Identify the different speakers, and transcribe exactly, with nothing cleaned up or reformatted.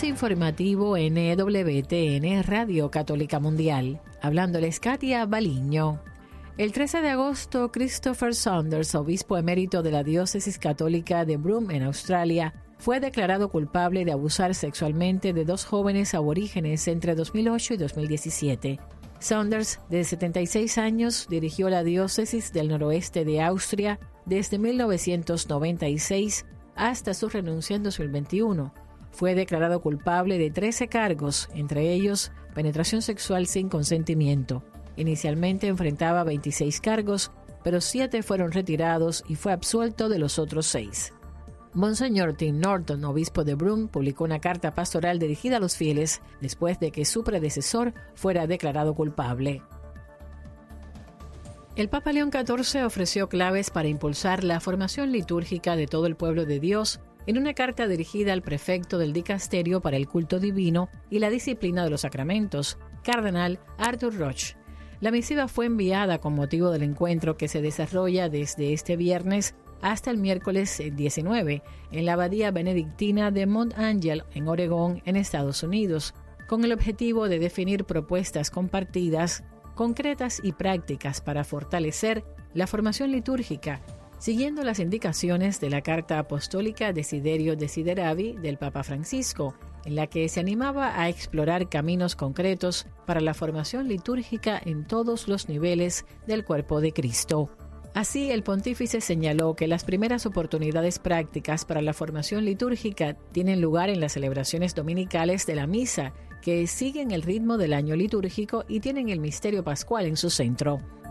Speaker 1: avance informativo N W T N Radio Católica Mundial. Hablándoles Katia Baliño. El trece de agosto, Christopher Saunders, obispo emérito de la diócesis católica de Broome en Australia, fue declarado culpable de abusar sexualmente de dos jóvenes aborígenes entre dos mil ocho y dos mil diecisiete. Saunders, de setenta y seis años, dirigió la diócesis del noroeste de Austria desde mil novecientos noventa y seis hasta su renuncia en dos mil veintiuno. Fue declarado culpable de trece cargos, entre ellos penetración sexual sin consentimiento. Inicialmente enfrentaba veintiséis cargos, pero siete fueron retirados y fue absuelto de los otros seis. Monseñor Tim Norton, obispo de Broome, publicó una carta pastoral dirigida a los fieles después de que su predecesor fuera declarado culpable. El Papa León catorce ofreció claves para impulsar la formación litúrgica de todo el pueblo de Dios en una carta dirigida al prefecto del Dicasterio para el Culto Divino y la Disciplina de los Sacramentos, Cardenal Arthur Roche. La misiva fue enviada con motivo del encuentro que se desarrolla desde este viernes hasta el miércoles diecinueve en la abadía benedictina de Mount Angel, en Oregón, en Estados Unidos, con el objetivo de definir propuestas compartidas, concretas y prácticas para fortalecer la formación litúrgica, siguiendo las indicaciones de la Carta Apostólica Desiderio Desideravi del Papa Francisco, en la que se animaba a explorar caminos concretos para la formación litúrgica en todos los niveles del cuerpo de Cristo. Así, el pontífice señaló que las primeras oportunidades prácticas para la formación litúrgica tienen lugar en las celebraciones dominicales de la misa, que siguen el ritmo del año litúrgico y tienen el misterio pascual en su centro.